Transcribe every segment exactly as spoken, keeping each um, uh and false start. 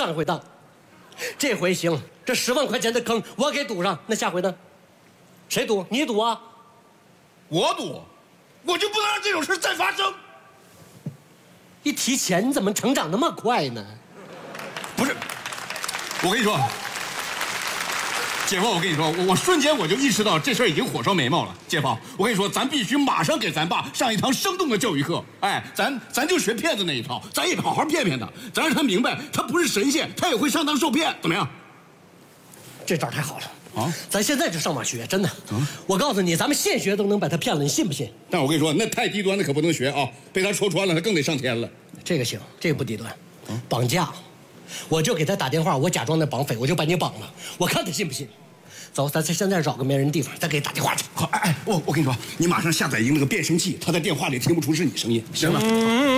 上一回当。这回行，这十万块钱的坑我给堵上，那下回呢？谁赌？你赌啊？ 我赌，我就不能让这种事再发生。 一提钱，你怎么成长那么快呢？ 不是，我跟你说，姐夫，我跟你说，我我瞬间我就意识到这事儿已经火烧眉毛了。姐夫，我跟你说，咱必须马上给咱爸上一堂生动的教育课。哎，咱咱就学骗子那一套，咱也好好骗骗他，咱让他明白，他不是神仙，他也会上当受骗，怎么样？ 这招太好了。 啊， 咱现在就上网学，真的。啊，我告诉你，咱们现学都能把他骗了，你信不信？ 但我跟你说，那太低端的可不能学啊，被他戳穿了，他更得上天了。 这个行，这个不低端。啊，绑架，我就给他打电话，我假装那绑匪，我就把你绑了，我看他信不信。走，咱现在找个没人地方，再给他打电话去。 好，哎哎，我我跟你说，你马上下载一个那个变声器，他在电话里听不出是你声音，行吗？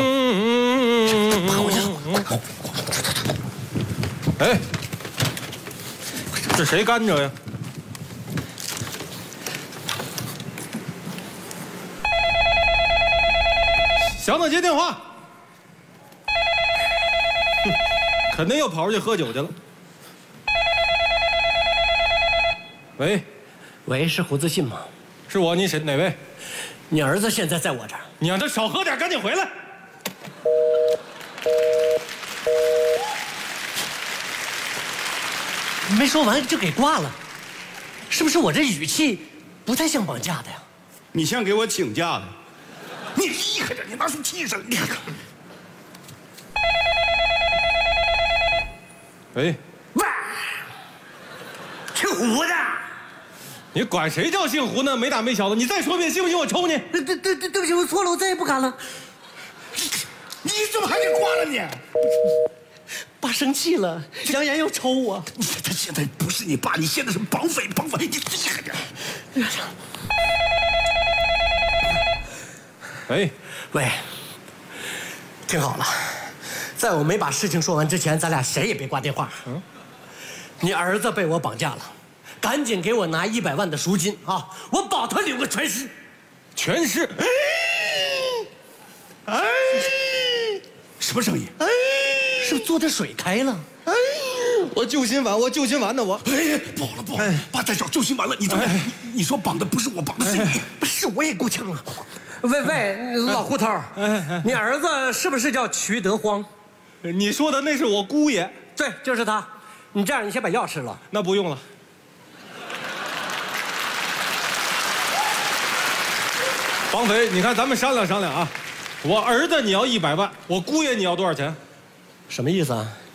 跑去！ 哎，这谁干着呀？小子接电话，哼，肯定又跑出去喝酒去了。喂， 喂，是胡自信吗？ 是我，你谁哪位？ 你儿子现在在我这儿。 你让他少喝点，赶紧回来。 没说完就给挂了，是不是我这语气不太像绑架的呀？ 你像给我请假的。你厉害点，你拿出气势！你看， 喂， 喂，姓胡的。 你管谁叫姓胡呢？没大没小的，你再说一遍，信不信我抽你？ 对对对对，对不起，我错了，我再也不敢了。 你怎么还得挂了你？ 爸生气了，扬言要抽我。 他现在不是你爸，你现在是绑匪，绑匪，你厉害点。 喂， 喂，听好了，在我没把事情说完之前，咱俩谁也别挂电话。嗯，你儿子被我绑架了，赶紧给我拿一百万的赎金啊！我保他留个全尸。 全尸？ 哎，哎，什么声音？哎， 是不是坐的水开了？ 哎，我救心丸，我救心丸呢，我。 哎，不好了不好了，爸在找救心丸了，你怎么？你你说绑的不是我，绑的是你， 不是我也够呛了。喂喂，老胡头，你儿子是不是叫瞿德荒？ 你说的那是我姑爷。 对，就是他。你这样，你先把药吃了。 那不用了。绑匪，你看咱们商量商量啊，我儿子你要一百万，我姑爷你要多少钱？ 什么意思啊？